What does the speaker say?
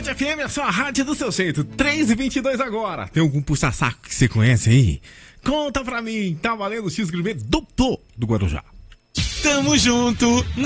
Band FM, a sua rádio do seu jeito. 3h22 agora. Tem algum puxa-saco que você conhece aí? Conta pra mim. Tá valendo o X Gourmet Doutor do Guarujá. Tamo junto.